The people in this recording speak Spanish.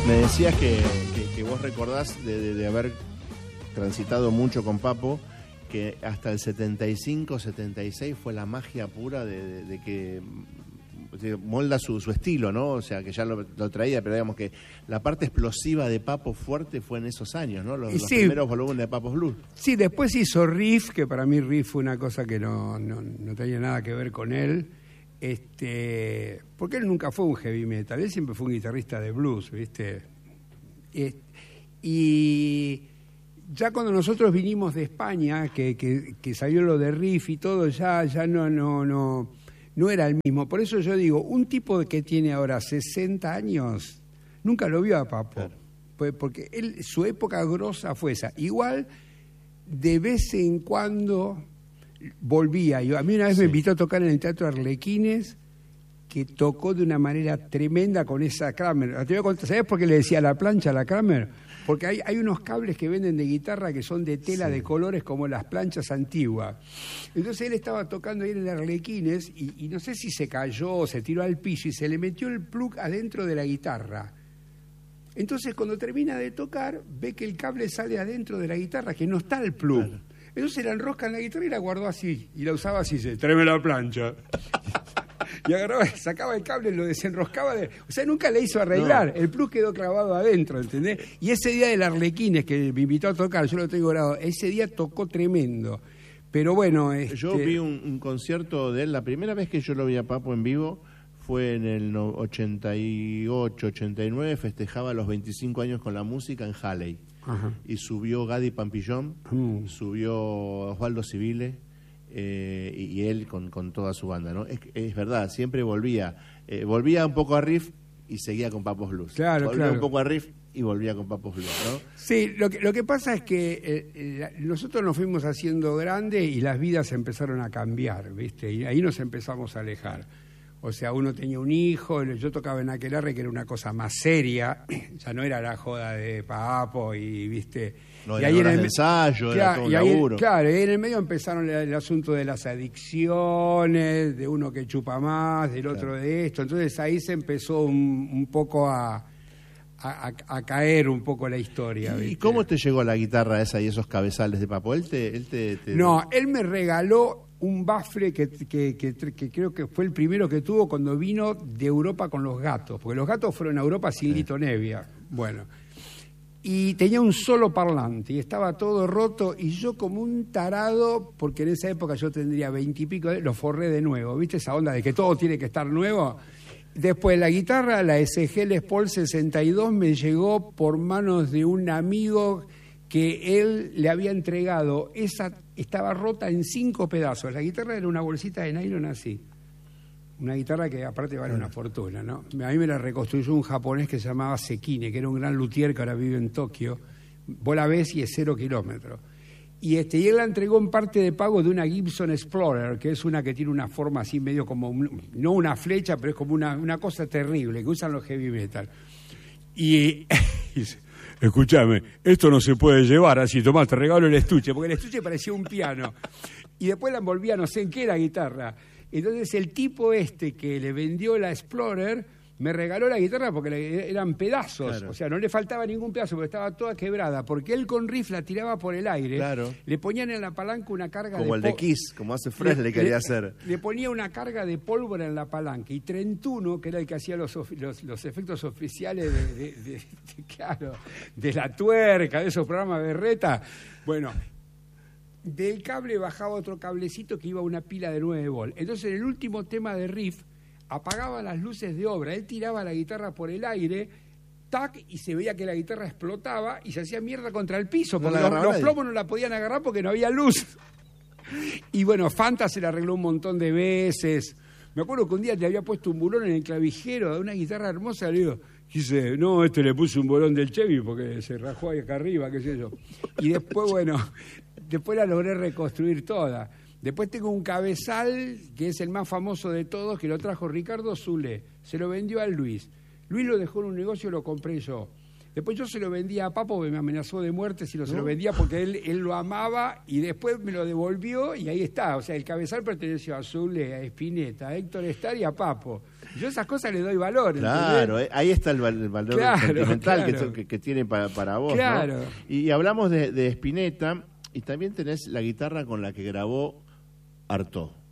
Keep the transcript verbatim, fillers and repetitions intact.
Me decías que, que, que vos recordás de, de, de haber transitado mucho con Papo, que hasta el setenta y cinco, setenta y seis fue la magia pura de, de, de que de, molda su, su estilo, ¿no? O sea, que ya lo, lo traía, pero digamos que la parte explosiva de Papo fuerte fue en esos años, ¿no? Los, sí, los primeros volúmenes de Papo Blues. Sí, después hizo Riff, que para mí Riff fue una cosa que no, no, no tenía nada que ver con él. Este, porque él nunca fue un heavy metal, él siempre fue un guitarrista de blues, ¿viste? Y ya cuando nosotros vinimos de España, que, que, que salió lo de Riff y todo, ya, ya no, no, no, no era el mismo. Por eso yo digo, un tipo que tiene ahora sesenta años, nunca lo vio a Papo, claro. Pues porque él, su época grosa fue esa. Igual, de vez en cuando volvía. Yo, a mí una vez sí. me invitó a tocar en el Teatro Arlequines, que tocó de una manera tremenda con esa Kramer. Te voy a contar, ¿sabés por qué le decía la plancha a la Kramer? Porque hay, hay unos cables que venden de guitarra que son de tela sí. de colores como las planchas antiguas. Entonces él estaba tocando ahí en el Arlequines y, y no sé si se cayó, se tiró al piso y se le metió el plug adentro de la guitarra. Entonces cuando termina de tocar, ve que el cable sale adentro de la guitarra, que no está el plug. Claro. Entonces la enrosca en la guitarra y la guardó así. Y la usaba así, dice, tráeme la plancha. Y agarraba, sacaba el cable, lo desenroscaba. De, o sea, nunca le hizo arreglar. No. El plug quedó clavado adentro, ¿entendés? Y ese día del Arlequines, que me invitó a tocar, yo lo tengo grabado, ese día tocó tremendo. Pero bueno... Este... Yo vi un, un concierto de él, la primera vez que yo lo vi a Papo en vivo fue en el ochenta y ocho, ochenta y nueve, festejaba los veinticinco años con la música en Halley. Ajá. Y subió Gadi Pampillón, mm. subió Osvaldo Civile eh, y, y él con, con toda su banda, ¿no? Es, es verdad, siempre volvía, eh, volvía un poco a Riff y seguía con Papos Blues. Claro, volvía claro. un poco a Riff y volvía con Papos Blues, ¿no? Sí, lo que, lo que pasa es que eh, la, nosotros nos fuimos haciendo grandes y las vidas empezaron a cambiar, ¿viste? Y ahí nos empezamos a alejar. O sea, uno tenía un hijo, yo tocaba en Aquelarre, que era una cosa más seria, ya no era la joda de Papo y, viste... No, y ahí era en el ensayo, claro, era todo un y ahí, laburo. Claro, y en el medio empezaron el, el asunto de las adicciones, de uno que chupa más, del otro claro. de esto. Entonces ahí se empezó un, un poco a, a, a caer un poco la historia. ¿Y ¿viste? cómo te llegó la guitarra esa y esos cabezales de Papo? ¿Él te...? Él te, te... No, él me regaló un bafle que, que, que, que creo que fue el primero que tuvo cuando vino de Europa con los Gatos, porque los Gatos fueron a Europa sin sí. Lito Nevia. Bueno, y tenía un solo parlante y estaba todo roto y yo como un tarado, porque en esa época yo tendría veintipico, lo forré de nuevo, ¿viste esa onda de que todo tiene que estar nuevo? Después la guitarra, la S G Les Paul sesenta y dos, me llegó por manos de un amigo que él le había entregado, esa estaba rota en cinco pedazos. La guitarra era una bolsita de nylon así. Una guitarra que aparte vale una fortuna, ¿no? A mí me la reconstruyó un japonés que se llamaba Sekine, que era un gran luthier que ahora vive en Tokio. Vos la ves y es cero kilómetros. Y, este, y él la entregó en parte de pago de una Gibson Explorer, que es una que tiene una forma así medio como, un, no una flecha, pero es como una, una cosa terrible que usan los heavy metal. Y... escúchame, esto no se puede llevar así, tomá, te regalo el estuche, porque el estuche parecía un piano. Y después la envolvía, no sé en qué, la guitarra. Entonces el tipo este que le vendió la Explorer me regaló la guitarra porque le, eran pedazos, claro. O sea, no le faltaba ningún pedazo porque estaba toda quebrada, porque él con riff la tiraba por el aire, claro. Le ponían en la palanca una carga como de... el de Kiss, como hace Fred le, le quería le, hacer. Le ponía una carga de pólvora en la palanca y Trentuno, que era el que hacía los, los, los efectos oficiales de, de, de, de, claro, de la tuerca, de esos programas de Berreta, bueno... Del cable bajaba otro cablecito que iba a una pila de nueve volt. Entonces, en el último tema de riff, apagaba las luces de obra. Él tiraba la guitarra por el aire, tac, y se veía que la guitarra explotaba y se hacía mierda contra el piso, porque no los, los plomos no la podían agarrar porque no había luz. Y bueno, Fanta se la arregló un montón de veces. Me acuerdo que un día le había puesto un bulón en el clavijero de una guitarra hermosa, le digo... Dice, no, este le puse un bolón del Chevy porque se rajó ahí acá arriba, qué sé yo. Y después, bueno, después la logré reconstruir toda. Después tengo un cabezal, que es el más famoso de todos, que lo trajo Ricardo Zule. Se lo vendió a Luis. Luis lo dejó en un negocio, lo compré yo. Después yo se lo vendía a Papo, porque me amenazó de muerte si no, no. se lo vendía porque él, él lo amaba y después me lo devolvió y ahí está. O sea, el cabezal perteneció a Zule, a Spinetta, a Héctor Starr y a Papo. Yo esas cosas le doy valor. Claro, ¿entendés? Ahí está el, el valor claro, sentimental claro. que, que tiene para, para vos. Claro. ¿no? Y, y hablamos de, de Spinetta y también tenés la guitarra con la que grabó Artaud.